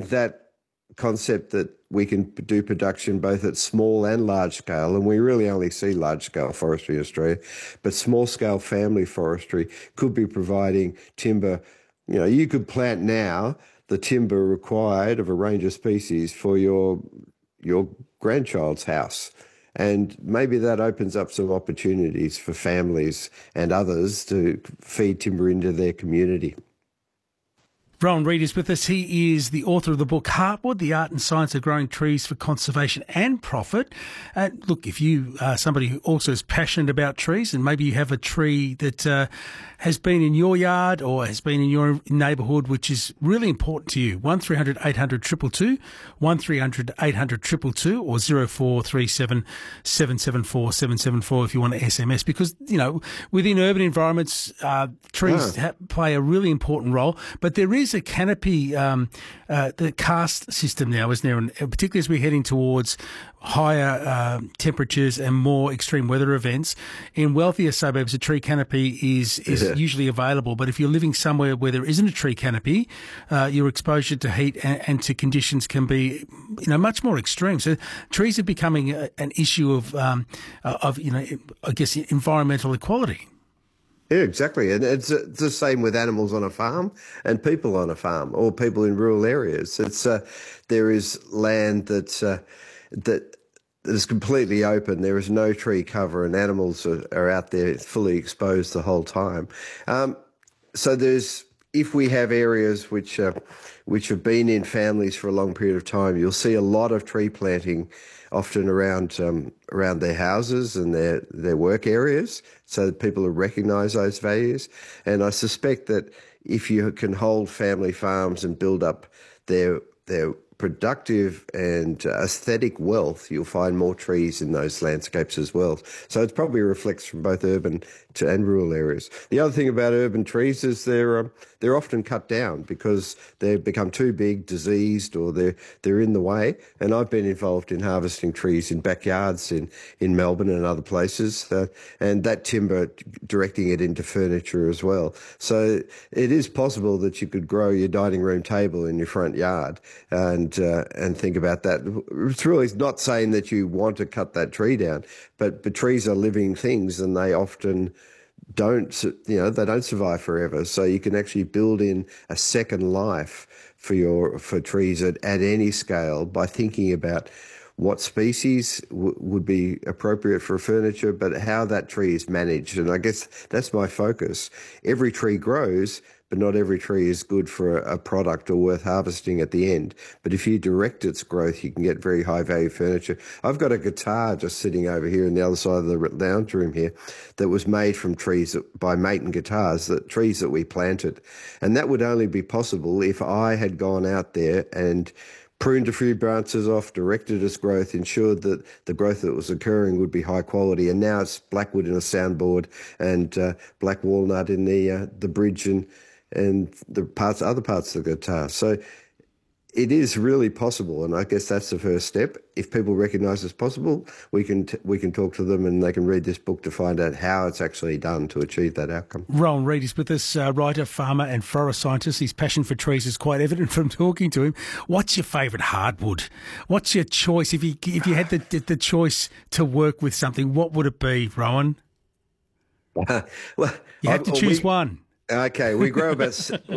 that concept that we can do production both at small and large scale, and we really only see large scale forestry in Australia, but small scale family forestry could be providing timber. You could plant now the timber required of a range of species for your grandchild's house. And maybe that opens up some opportunities for families and others to feed timber into their community. Rowan Reid is with us. He is the author of the book Heartwood, The Art and Science of Growing Trees for Conservation and Profit. Look, if you are somebody who also is passionate about trees, and maybe you have a tree that has been in your yard or has been in your neighbourhood, which is really important to you, 1300 800 222, 1300 800 222, or 0437 774 774 if you want to SMS, because, within urban environments, trees play a really important role. But there is a canopy, the cast system now, isn't there? And particularly as we're heading towards higher temperatures and more extreme weather events, in wealthier suburbs, a tree canopy is usually available. But if you're living somewhere where there isn't a tree canopy, your exposure to heat and to conditions can be, much more extreme. So trees are becoming an issue of I guess, environmental equality. Yeah, exactly. And it's the same with animals on a farm and people on a farm, or people in rural areas. There is land that is completely open. There is no tree cover, and animals are out there fully exposed the whole time. So if we have areas which have been in families for a long period of time, you'll see a lot of tree planting, often around their houses and their work areas, so that people recognise those values. And I suspect that if you can hold family farms and build up their productive and aesthetic wealth, you'll find more trees in those landscapes as well. So it probably reflects from both urban and rural areas. The other thing about urban trees is they're often cut down because they've become too big, diseased, or they're in the way. And I've been involved in harvesting trees in backyards in Melbourne and other places, and that timber, directing it into furniture as well. So it is possible that you could grow your dining room table in your front yard and think about that. It's really not saying that you want to cut that tree down, but trees are living things, and they often don't survive forever. So you can actually build in a second life for trees at any scale by thinking about what species would be appropriate for furniture, but how that tree is managed. And I guess that's my focus. Every tree grows, but not every tree is good for a product or worth harvesting at the end. But if you direct its growth, you can get very high value furniture. I've got a guitar just sitting over here on the other side of the lounge room here that was made from trees by Maton Guitars, trees that we planted. And that would only be possible if I had gone out there and pruned a few branches off, directed its growth, ensured that the growth that was occurring would be high quality. And now it's blackwood in a soundboard and black walnut in the bridge and the other parts of the guitar. So it is really possible, and I guess that's the first step. If people recognise it's possible, we can talk to them, and they can read this book to find out how it's actually done to achieve that outcome. Rowan Reid is with us, writer, farmer and forest scientist. His passion for trees is quite evident from talking to him. What's your favourite hardwood? What's your choice? If you had the choice to work with something, what would it be, Rowan? Well, you had to choose one. Okay, we grow about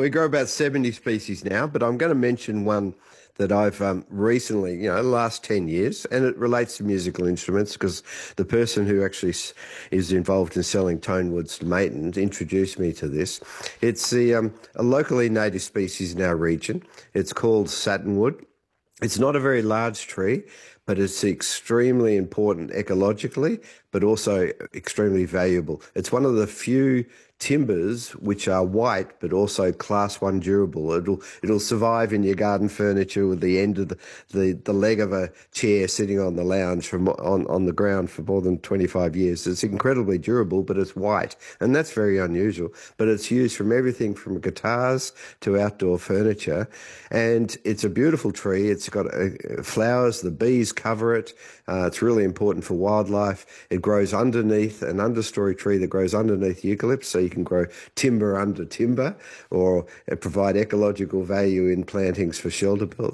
70 species now, but I'm going to mention one that I've recently, the last 10 years, and it relates to musical instruments because the person who actually is involved in selling tone woods to Maton introduced me to this. It's a locally native species in our region. It's called satinwood. It's not a very large tree, but it's extremely important ecologically, but also extremely valuable. It's one of the few timbers which are white but also class 1 durable. It'll survive in your garden furniture with the end of the leg of a chair sitting on the lounge on the ground for more than 25 years. It's incredibly durable, but it's white, and that's very unusual. But it's used from everything from guitars to outdoor furniture, and it's a beautiful tree. It's got flowers, the bees cover it. It's really important for wildlife. It grows underneath an understory tree that grows underneath eucalypts, so you can grow timber under timber, or provide ecological value in plantings for shelter belts.